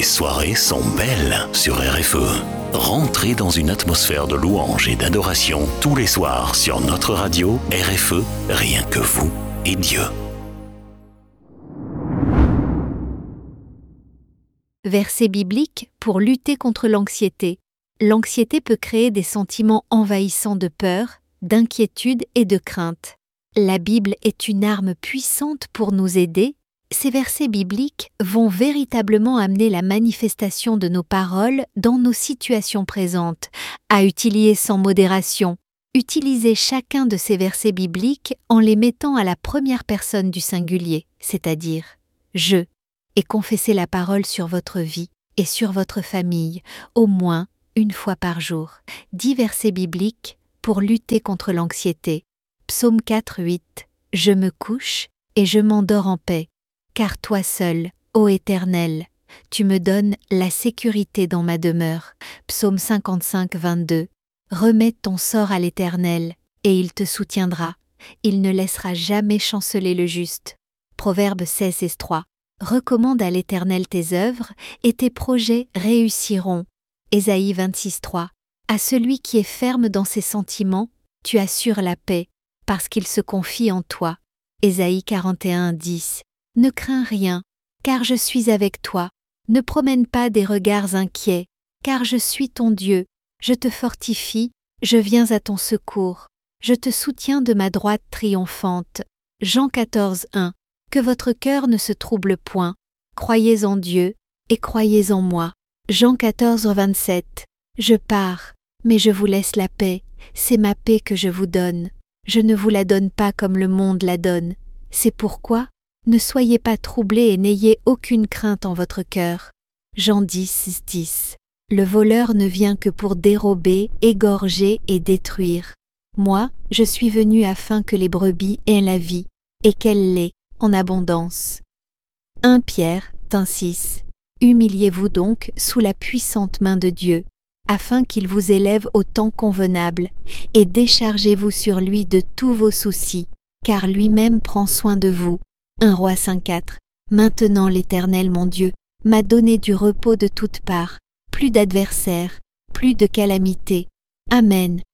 soirées sont belles sur RFE. Rentrez dans une atmosphère de louange et d'adoration tous les soirs sur notre radio RFE, rien que vous et Dieu. Verset biblique pour lutter contre l'anxiété. L'anxiété peut créer des sentiments envahissants de peur, d'inquiétude et de crainte. La Bible est une arme puissante pour nous aider. Ces versets bibliques vont véritablement amener la manifestation de nos paroles dans nos situations présentes, à utiliser sans modération. Utilisez chacun de ces versets bibliques en les mettant à la première personne du singulier, c'est-à-dire « je », et confessez la parole sur votre vie et sur votre famille, au moins une fois par jour. 10 versets bibliques pour lutter contre l'anxiété. Psaume 4, 8. Je me couche et je m'endors en paix, car toi seul, ô Éternel, tu me donnes la sécurité dans ma demeure. Psaume 55, 22. Remets ton sort à l'Éternel, et il te soutiendra. Il ne laissera jamais chanceler le juste. Proverbe 16, 3. Recommande à l'Éternel tes œuvres, et tes projets réussiront. Ésaïe 26, 3. À celui qui est ferme dans ses sentiments, tu assures la paix, parce qu'il se confie en toi. Ésaïe 41, 10. Ne crains rien, car je suis avec toi. Ne promène pas des regards inquiets, car je suis ton Dieu. Je te fortifie, je viens à ton secours. Je te soutiens de ma droite triomphante. Jean 14, 1. Que votre cœur ne se trouble point. Croyez en Dieu et croyez en moi. Jean 14, 27. Je pars, mais je vous laisse la paix. C'est ma paix que je vous donne. Je ne vous la donne pas comme le monde la donne. C'est pourquoi, ne soyez pas troublés et n'ayez aucune crainte en votre cœur. Jean 10, 10. Le voleur ne vient que pour dérober, égorger et détruire. Moi, je suis venu afin que les brebis aient la vie, et qu'elle l'ait en abondance. 1 Pierre 6. Humiliez-vous donc sous la puissante main de Dieu, afin qu'il vous élève au temps convenable, et déchargez-vous sur lui de tous vos soucis, car lui-même prend soin de vous. 1 Roi 5,4. Maintenant l'Éternel mon Dieu m'a donné du repos de toutes parts, plus d'adversaires, plus de calamités. Amen.